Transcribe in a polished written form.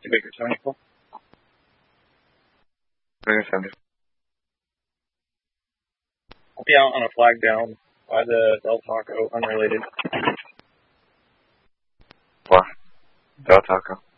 Baker 74. Baker 70. I'll be out on a flag down by the Del Taco, unrelated. What? Del Taco.